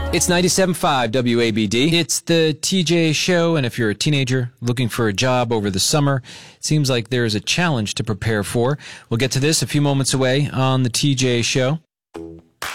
It's 97.5 WABD. It's the TJ Show, and if you're a teenager looking for a job over the summer, it seems like there's a challenge to prepare for. We'll get to this a few moments away on the TJ Show.